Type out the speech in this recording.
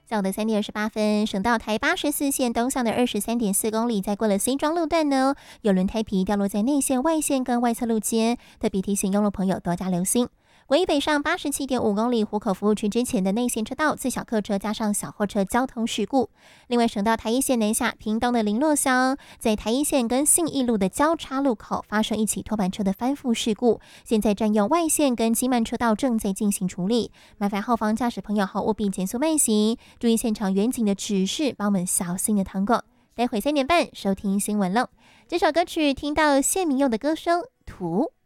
下午的3点28分，省道台84线东向的23.4公里，在过了新庄路段呢，有轮胎皮掉落在内线、外线跟外侧路间，特别提醒用路朋友多加留心。国一北上87.5公里湖口服务区之前的内线车道，自小客车加上小货车交通事故。另外，省道台一线南下屏东的林洛乡，在台一线跟信义路的交叉路口发生一起拖板车的翻覆事故，现在占用外线跟机慢车道正在进行处理。麻烦后方驾驶朋友后务必减速慢行，注意现场远景的指示，帮我们小心的通过。待会3点半收听新闻喽。这首歌曲听到谢明佑的歌声《图》。